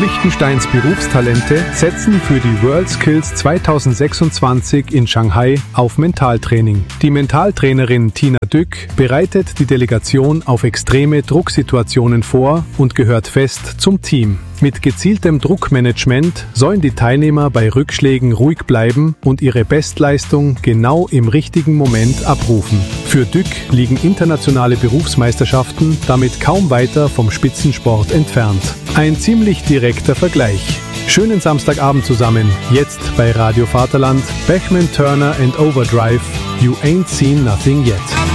Liechtensteins Berufstalente setzen für die WorldSkills 2026 in Shanghai auf Mentaltraining. Die Mentaltrainerin Tina Dück bereitet die Delegation auf extreme Drucksituationen vor und gehört fest zum Team. Mit gezieltem Druckmanagement sollen die Teilnehmer bei Rückschlägen ruhig bleiben und ihre Bestleistung genau im richtigen Moment abrufen. Für Dück liegen internationale Berufsmeisterschaften damit kaum weiter vom Spitzensport entfernt. Ein ziemlich direkter Vergleich. Schönen Samstagabend zusammen, jetzt bei Radio Vaterland, Bachman Turner and Overdrive, You Ain't Seen Nothing Yet.